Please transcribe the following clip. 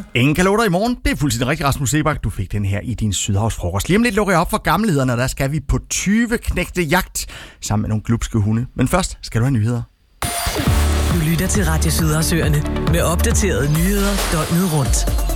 Ingen kan love dig i morgen. Det er fuldstændig rigtigt, Rasmus Sebak. Du fik den her i din Sydhavsfrokost. Lige om lidt lukker jeg op for gammelhederne, og der skal vi på 20 knægte jagt sammen med nogle glupske hunde. Men først skal du have nyheder. Du lytter til Radio Sydhavsøerne med opdaterede nyheder døgnet rundt.